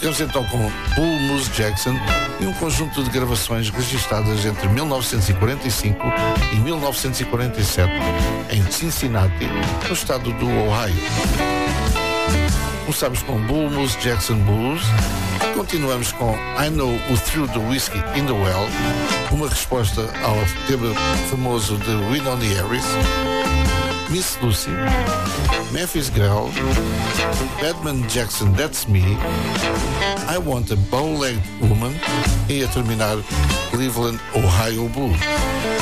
Ficamos então com Bull Moose Jackson e um conjunto de gravações registradas entre 1945 e 1947 em Cincinnati, no estado do Ohio. Começamos com Bull Moose Jackson Blues, continuamos com I Know Who Threw the Whiskey in the Well, uma resposta ao tema famoso de Wynonie Harris, Miss Lucy, Memphis Girl, Badman Jackson That's Me, I Want a Bow-Legged Woman e a terminar Cleveland, Ohio Blues.